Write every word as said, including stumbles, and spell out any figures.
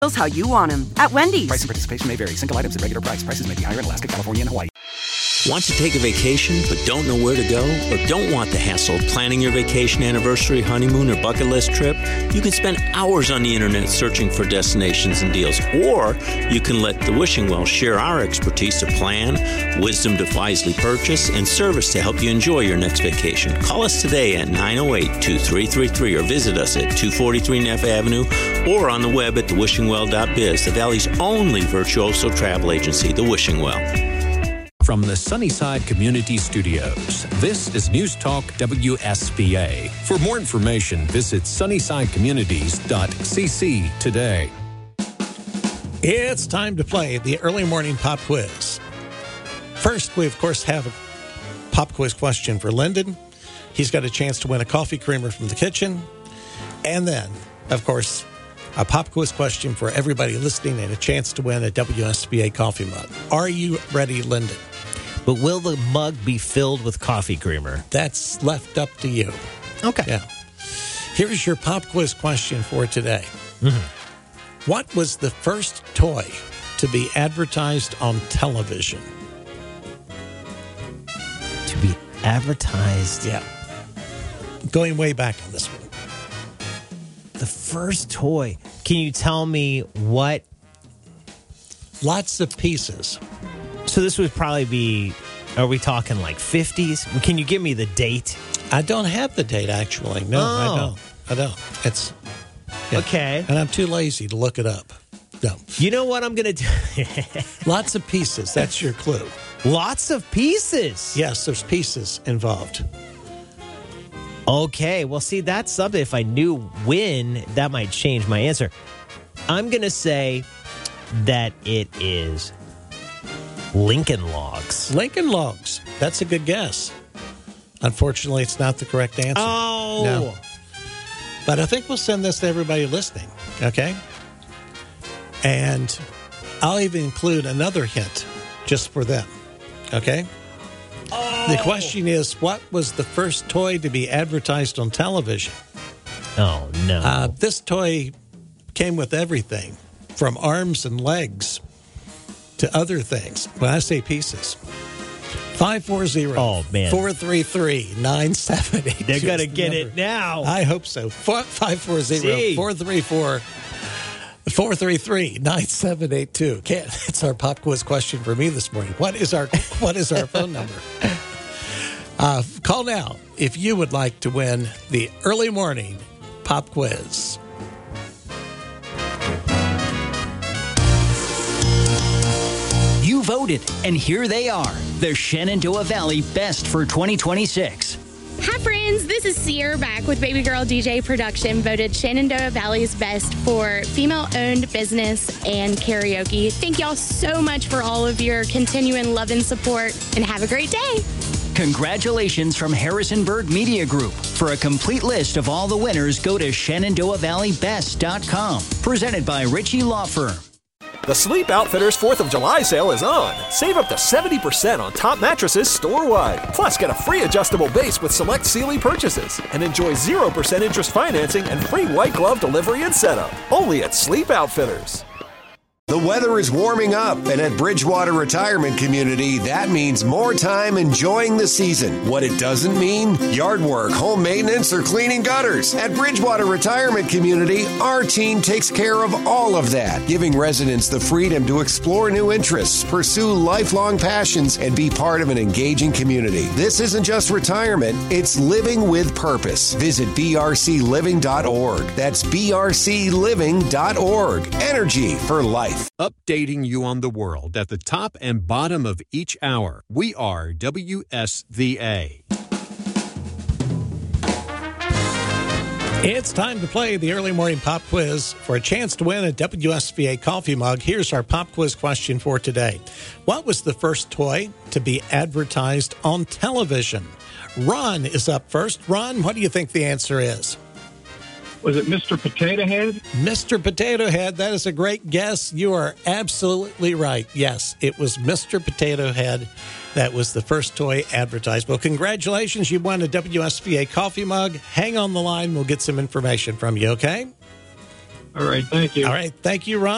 how you want them at Wendy's. Price and participation may vary. Single items at regular price. Prices may be higher in Alaska, California, and Hawaii. Want to take a vacation but don't know where to go? Or don't want the hassle of planning your vacation anniversary, honeymoon, or bucket list trip? You can spend hours on the internet searching for destinations and deals. Or you can let the Wishing Well share our expertise to plan, wisdom to wisely purchase, and service to help you enjoy your next vacation. Call us today at nine oh eight, two three three three or visit us at two forty-three Neff Avenue or on the web at the wishing well dot biz, the Valley's only virtuoso travel agency, The Wishing Well. From the Sunnyside Community Studios, this is News Talk W S B A. For more information, visit sunnyside communities dot c c today. It's time to play the early morning pop quiz. First, we, of course, have a pop quiz question for Lyndon. He's got a chance to win a coffee creamer from the kitchen. And then, of course, a pop quiz question for everybody listening and a chance to win a W S B A coffee mug. Are you ready, Lyndon? But will the mug be filled with coffee creamer? That's left up to you. Okay. Yeah. Here's your pop quiz question for today. Mm-hmm. What was the first toy to be advertised on television? To be advertised? Yeah. Going way back on this one. The first toy. Can you tell me what? Lots of pieces. So this would probably be, are we talking like fifties? Can you give me the date? I don't have the date, actually. No, oh. I don't. I don't. It's yeah. Okay. And I'm too lazy to look it up. No. You know what I'm going to do? Lots of pieces. That's your clue. Lots of pieces? Yes, there's pieces involved. Okay. Well, see, that's something. If I knew when, that might change my answer. I'm going to say that it is Lincoln Logs. Lincoln Logs. That's a good guess. Unfortunately, it's not the correct answer. Oh. No. But I think we'll send this to everybody listening, okay? And I'll even include another hint just for them, okay? Oh. The question is, what was the first toy to be advertised on television? Oh, no. Uh, this toy came with everything, from arms and legs to other things. When I say pieces. five four zero, oh, man. four three three, nine seven eight two. They're going to get it now. I hope so. five four zero, four three four, four three three, nine seven eight two. Can't, it's our pop quiz question for me this morning. What is our what is our phone number? Uh, call now if you would like to win the early morning pop quiz. You voted, and here they are, the Shenandoah Valley Best for twenty twenty-six. Hi, friends. This is Sierra back with Baby Girl D J Production, voted Shenandoah Valley's Best for female-owned business and karaoke. Thank y'all so much for all of your continuing love and support, and have a great day. Congratulations from Harrisonburg Media Group. For a complete list of all the winners, go to Shenandoah Valley Best dot com. Presented by Ritchie Law Firm. The Sleep Outfitters fourth of July sale is on. Save up to seventy percent on top mattresses store-wide. Plus, get a free adjustable base with select Sealy purchases. And enjoy zero percent interest financing and free white glove delivery and setup. Only at Sleep Outfitters. The weather is warming up, and at Bridgewater Retirement Community, that means more time enjoying the season. What it doesn't mean? Yard work, home maintenance, or cleaning gutters. At Bridgewater Retirement Community, our team takes care of all of that, giving residents the freedom to explore new interests, pursue lifelong passions, and be part of an engaging community. This isn't just retirement, it's living with purpose. Visit b r c living dot org. That's b r c living dot org. Energy for life. Updating you on the world at the top and bottom of each hour. We are W S V A. It's time to play the early morning pop quiz for a chance to win a W S V A coffee mug. Here's our pop quiz question for today. What was the first toy to be advertised on television? Ron is up first. Ron, what do you think the answer is? Was it Mister Potato Head? Mister Potato Head, that is a great guess. You are absolutely right. Yes, it was Mister Potato Head. That was the first toy advertised. Well, congratulations. You won a W S V A coffee mug. Hang on the line. We'll get some information from you, okay? All right. Thank you. All right. Thank you, Ron.